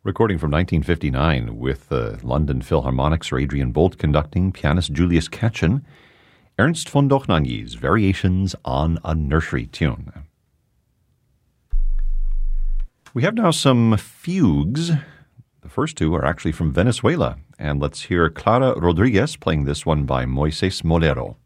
Recording from 1959 with the London Philharmonic's Adrian Bolt conducting, pianist Julius Katchen, Ernst von Dochnanyi's Variations on a Nursery Tune. We have now some fugues. The first two are actually from Venezuela, and let's hear Clara Rodriguez playing this one by Moises Molero.